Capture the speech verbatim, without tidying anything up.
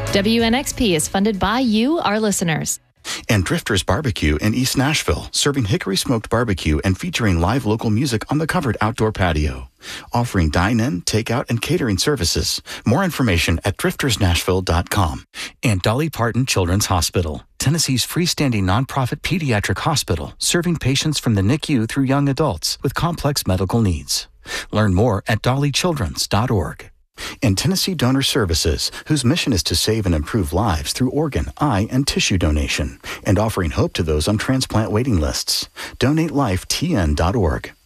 W N X P is funded by you, our listeners. And Drifters Barbecue in East Nashville, serving hickory smoked barbecue and featuring live local music on the covered outdoor patio. Offering dine-in, takeout, and catering services. More information at drifters nashville dot com. And Dolly Parton Children's Hospital, Tennessee's freestanding nonprofit pediatric hospital, serving patients from the N I C U through young adults with complex medical needs. Learn more at dolly children's dot org. And Tennessee Donor Services, whose mission is to save and improve lives through organ, eye, and tissue donation, and offering hope to those on transplant waiting lists. donate life t n dot org.